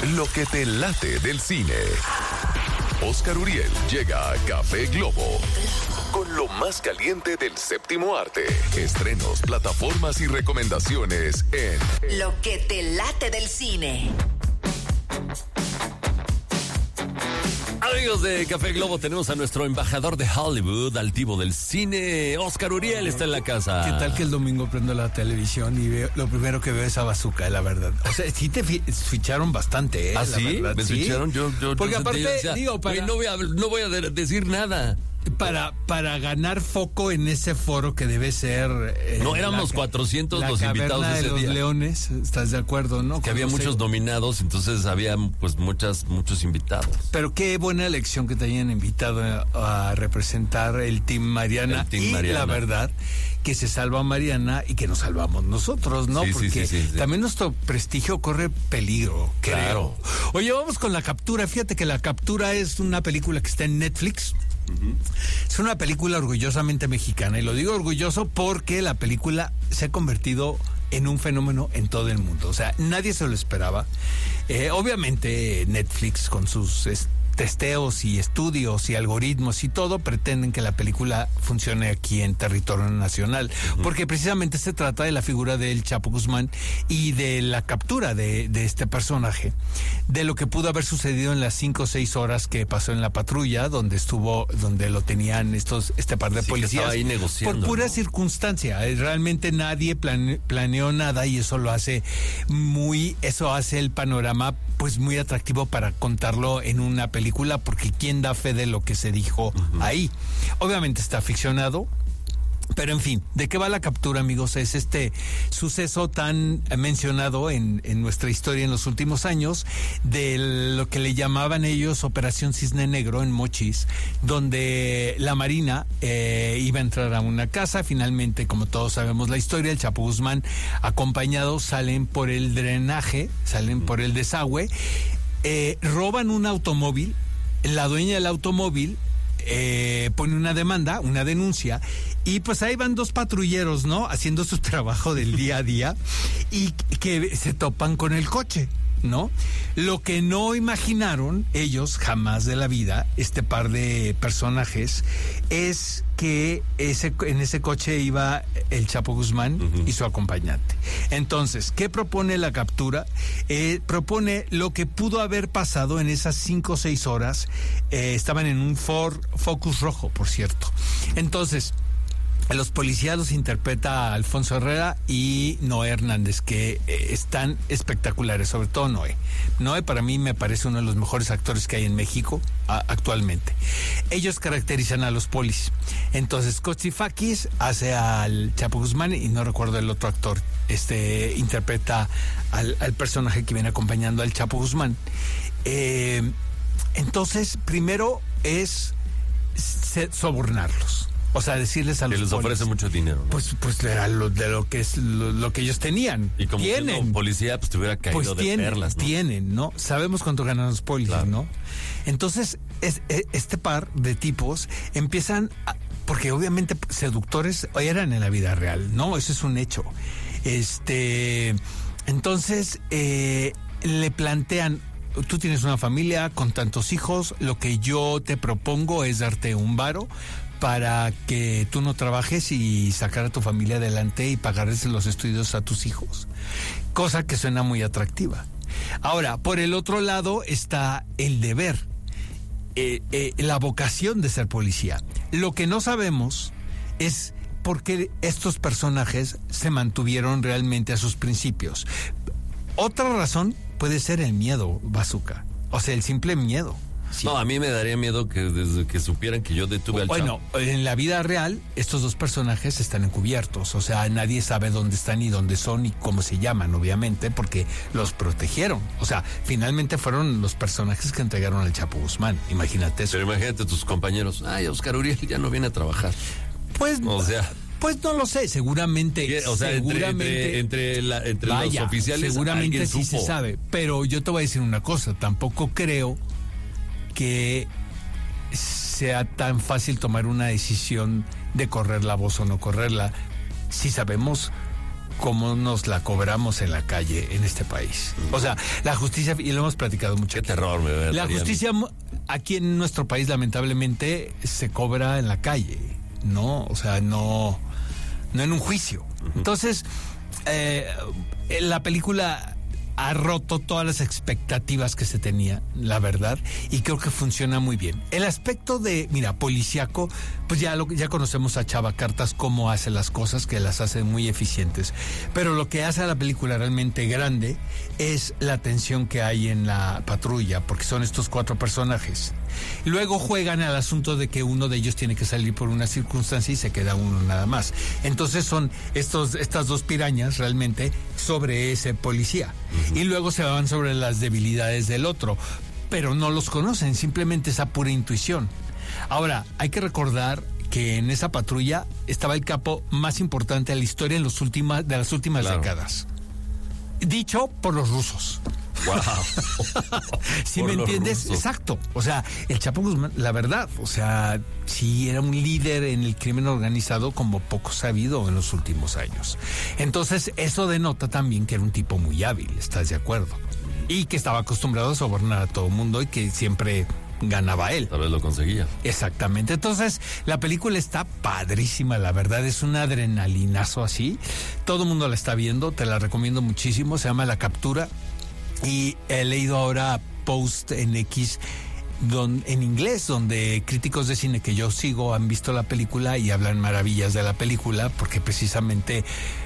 Lo que te late del cine. Oscar Uriel llega a Café Globo con lo más caliente del séptimo arte. Estrenos, plataformas y recomendaciones en Lo que te late del cine. Amigos de Café Globo, tenemos a nuestro embajador de Hollywood, altivo del cine, Oscar Uriel, está en la casa. ¿Qué tal que el domingo prendo la televisión y veo, lo primero que veo es a Bazooka, la verdad? O sea, sí te ficharon bastante, ¿eh? ¿Ah, sí? La verdad, ¿Me sí. ficharon? Yo porque aparte, decía, digo, para... no voy a decir nada. Para ganar foco en ese foro que debe ser... no éramos 400 los invitados de ese los día. Leones, ¿estás de acuerdo, no? Que había muchos nominados, entonces había pues muchos invitados. Pero qué buena elección que te hayan invitado a representar el Team Mariana. La verdad que se salva Mariana y que nos salvamos nosotros, ¿no? Sí, porque sí. también nuestro prestigio corre peligro, Claro. creo. Oye, vamos con La Captura. Fíjate que La Captura es una película que está en Netflix. Es una película orgullosamente mexicana, y lo digo orgulloso porque la película se ha convertido en un fenómeno en todo el mundo. O sea, nadie se lo esperaba. Obviamente Netflix, con sus testeos y estudios y algoritmos y todo, pretenden que la película funcione aquí en territorio nacional, porque precisamente se trata de la figura del Chapo Guzmán y de la captura de este personaje, de lo que pudo haber sucedido en las 5 o 6 horas que pasó en la patrulla, donde lo tenían este par de policías, que estaba ahí negociando, por pura ¿no? circunstancia. Realmente nadie planeó nada, y eso hace el panorama pues muy atractivo para contarlo en una película, porque ¿quién da fe de lo que se dijo ahí? Obviamente está ficcionado, pero en fin, ¿de qué va La Captura, amigos? Es este suceso tan mencionado en nuestra historia en los últimos años, de lo que le llamaban ellos Operación Cisne Negro en Mochis, donde la Marina iba a entrar a una casa. Finalmente, como todos sabemos la historia, el Chapo Guzmán acompañados salen por el drenaje, salen por el desagüe, roban un automóvil. La dueña del automóvil pone una denuncia, y pues ahí van 2 patrulleros, ¿no? Haciendo su trabajo del día a día, y que se topan con el coche, ¿no? Lo que no imaginaron ellos jamás de la vida, este par de personajes, es que en ese coche iba el Chapo Guzmán y su acompañante. Entonces, ¿qué propone La Captura? Propone lo que pudo haber pasado en esas 5 o 6 horas. Estaban en un Ford Focus rojo, por cierto. Entonces, los policías los interpreta Alfonso Herrera y Noé Hernández, que están espectaculares, sobre todo Noé. Noé para mí me parece uno de los mejores actores que hay en México actualmente. Ellos caracterizan a los polis. Entonces, Cochifakis hace al Chapo Guzmán, y no recuerdo el otro actor, interpreta al personaje que viene acompañando al Chapo Guzmán. Entonces, primero es sobornarlos. O sea, decirles a los que les ofrece mucho dinero, ¿no? Pues era lo que ellos tenían. Y como tienen. siendo policía, pues te hubiera caído de perlas, ¿no? Tienen, ¿no? Sabemos cuánto ganan los policías, claro, ¿no? Entonces, este par de tipos empiezan porque obviamente seductores eran en la vida real, ¿no? Eso es un hecho. Entonces, le plantean: tú tienes una familia con tantos hijos, lo que yo te propongo es darte un varo para que tú no trabajes y sacar a tu familia adelante y pagarles los estudios a tus hijos. Cosa que suena muy atractiva. Ahora, por el otro lado está el deber, la vocación de ser policía. Lo que no sabemos es por qué estos personajes se mantuvieron realmente a sus principios. Otra razón puede ser el miedo, Bazooka. O sea, el simple miedo. Sí. No, a mí me daría miedo que desde que supieran que yo detuve al Chapo. Bueno, en la vida real, estos 2 personajes están encubiertos. O sea, nadie sabe dónde están y dónde son y cómo se llaman, obviamente, porque los protegieron. O sea, finalmente fueron los personajes que entregaron al Chapo Guzmán. Imagínate eso. Pero imagínate tus compañeros. Ay, Oscar Uriel ya no viene a trabajar. Pues, o sea, pues no lo sé, seguramente. O sea, entre los oficiales, seguramente sí supo. se sabe. Pero yo te voy a decir una cosa: tampoco creo que sea tan fácil tomar una decisión de correr la voz o no correrla, si sabemos cómo nos la cobramos en la calle en este país. O sea, la justicia, y lo hemos platicado mucho. Qué terror, me ve. La justicia aquí en nuestro país lamentablemente se cobra en la calle, ¿no? O sea, no en un juicio. Entonces, la película ha roto todas las expectativas que se tenía, la verdad, y creo que funciona muy bien. El aspecto de, policíaco, pues ya conocemos a Chava Cartas, cómo hace las cosas, que las hace muy eficientes, pero lo que hace a la película realmente grande es la tensión que hay en la patrulla, porque son estos 4 personajes. Luego juegan al asunto de que uno de ellos tiene que salir por una circunstancia y se queda uno nada más. Entonces son estas 2 pirañas realmente sobre ese policía. Y luego se van sobre las debilidades del otro, pero no los conocen, simplemente esa pura intuición. Ahora, hay que recordar que en esa patrulla estaba el capo más importante de la historia de las últimas décadas. Dicho por los rusos. Wow. ¿Sí me entiendes? Exacto. O sea, el Chapo Guzmán, la verdad, o sea, sí era un líder en el crimen organizado como poco sabido en los últimos años. Entonces, eso denota también que era un tipo muy hábil, ¿estás de acuerdo? Y que estaba acostumbrado a sobornar a todo el mundo y que siempre ganaba él. Tal vez lo conseguía. Exactamente. Entonces, la película está padrísima, la verdad, es un adrenalinazo así. Todo el mundo la está viendo, te la recomiendo muchísimo, se llama La Captura. Y he leído ahora post en X en inglés, donde críticos de cine que yo sigo han visto la película y hablan maravillas de la película, porque precisamente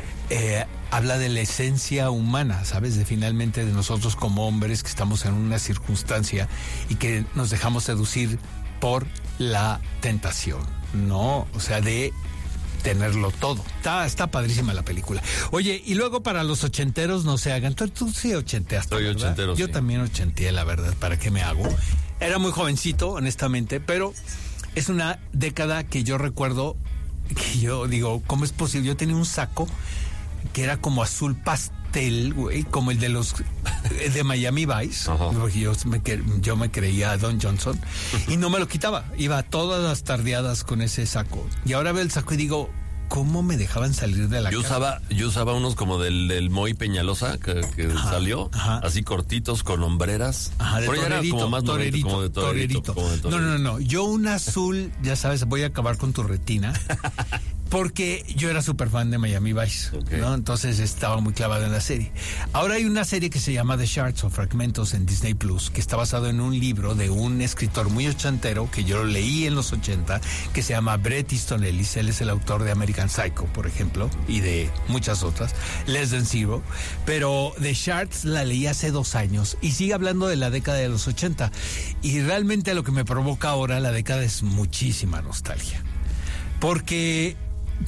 habla de la esencia humana, ¿sabes? De finalmente de nosotros como hombres que estamos en una circunstancia y que nos dejamos seducir por la tentación, ¿no? O sea, de tenerlo todo. Está padrísima la película. Oye, y luego para los ochenteros no se hagan. Tú sí ochenteaste, Soy ¿verdad? ochentero, Yo sí. también ochenteé, la verdad. ¿Para qué me hago? Era muy jovencito, honestamente, pero es una década que yo recuerdo, que yo digo, ¿cómo es posible? Yo tenía un saco que era como azul pastel, güey, como el de los de Miami Vice. Porque yo me creía Don Johnson y no me lo quitaba. Iba todas las tardeadas con ese saco. Y ahora veo el saco y digo, ¿cómo me dejaban salir de la casa? Yo usaba unos como del Moy Peñalosa que salió, así cortitos con hombreras. Ajá, de Pero ya era como más torerito, como de torerito. Como de torerito. No. Yo un azul, ya sabes, voy a acabar con tu retina. Porque yo era súper fan de Miami Vice, Okay. ¿no? Entonces estaba muy clavado en la serie. Ahora hay una serie que se llama The Shards o Fragmentos en Disney Plus, que está basado en un libro de un escritor muy ochentero que yo lo leí en los 80, que se llama Bret Easton Ellis. Él es el autor de American Psycho, por ejemplo, y de muchas otras, Less Than Zero. Pero The Shards la leí hace 2 años y sigue hablando de la década de los 80. Y realmente lo que me provoca ahora la década es muchísima nostalgia. Porque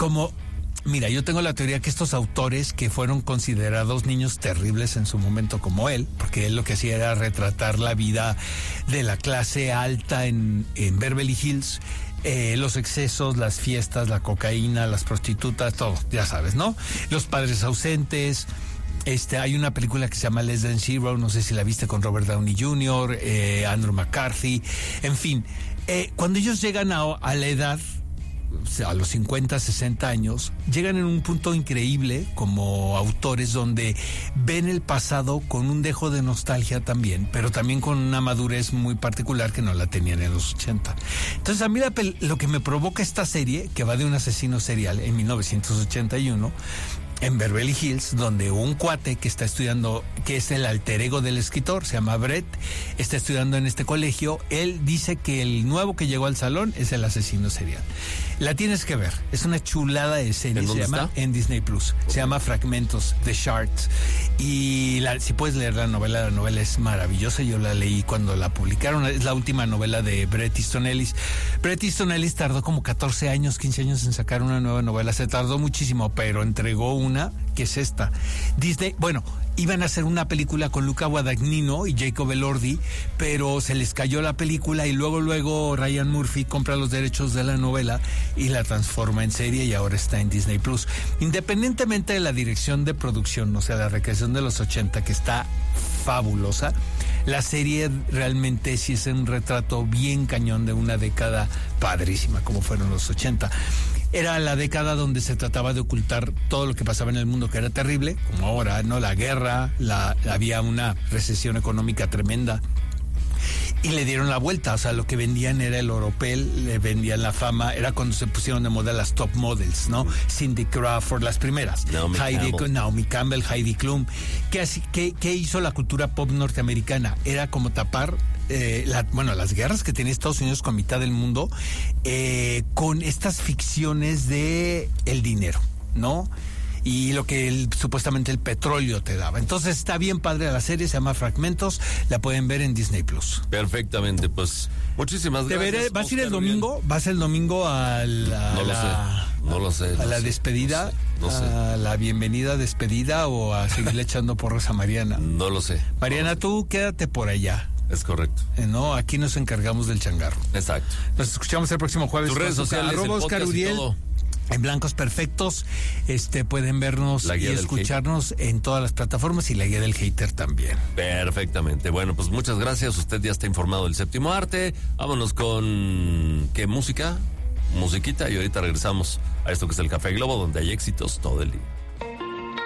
mira, yo tengo la teoría que estos autores que fueron considerados niños terribles en su momento como él, porque él lo que hacía era retratar la vida de la clase alta en Beverly Hills, los excesos, las fiestas, la cocaína, las prostitutas, todo, ya sabes, ¿no? Los padres ausentes. Hay una película que se llama Less Than Zero, no sé si la viste, con Robert Downey Jr., Andrew McCarthy, en fin. Cuando ellos llegan a la edad, a los 50, 60 años, llegan en un punto increíble como autores donde ven el pasado con un dejo de nostalgia también, pero también con una madurez muy particular que no la tenían en los 80. Entonces a mí lo que me provoca esta serie, que va de un asesino serial en 1981, en Beverly Hills, donde un cuate que está estudiando, que es el alter ego del escritor, se llama Brett, está estudiando en este colegio. Él dice que el nuevo que llegó al salón es el asesino serial. La tienes que ver, es una chulada de serie. ¿En dónde se llama está? En Disney Plus. Se llama Fragmentos, The Shards. Y si puedes leer la novela es maravillosa. Yo la leí cuando la publicaron. Es la última novela de Bret Easton Ellis. Bret Easton Ellis tardó como 14 años, 15 años en sacar una nueva novela. Se tardó muchísimo, pero entregó una que es esta. Disney, iban a hacer una película con Luca Guadagnino y Jacob Elordi, pero se les cayó la película y luego Ryan Murphy compra los derechos de la novela y la transforma en serie y ahora está en Disney Plus. Independientemente de la dirección de producción, o sea, la recreación de los 80, que está fabulosa, la serie realmente sí es un retrato bien cañón de una década padrísima como fueron los 80. Era la década donde se trataba de ocultar todo lo que pasaba en el mundo, que era terrible, como ahora, ¿no? La guerra, había una recesión económica tremenda. Y le dieron la vuelta, o sea, lo que vendían era el oropel, le vendían la fama, era cuando se pusieron de moda las top models, ¿no? Cindy Crawford, las primeras. Naomi Campbell, Heidi Klum. ¿Qué hizo la cultura pop norteamericana? Era como tapar las guerras que tenía Estados Unidos con mitad del mundo con estas ficciones de el dinero, ¿no? Y lo que supuestamente el petróleo te daba. Entonces está bien padre la serie, se llama Fragmentos, la pueden ver en Disney Plus. Perfectamente, pues muchísimas gracias. ¿Vas a ir el domingo? ¿Vas el domingo a No lo sé. A la despedida, no sé. a la bienvenida despedida o a seguirle echando porras a Mariana? No lo sé. Mariana, tú quédate por allá. Es correcto. No, aquí nos encargamos del changarro. Exacto. Nos escuchamos el próximo jueves. Tus redes sociales, Oscar Uriel. En Blancos Perfectos, pueden vernos y escucharnos en todas las plataformas y la guía del hater también. Perfectamente. Bueno, pues muchas gracias. Usted ya está informado del Séptimo Arte. Vámonos con ¿qué música? Musiquita, y ahorita regresamos a esto que es el Café Globo, donde hay éxitos todo el día.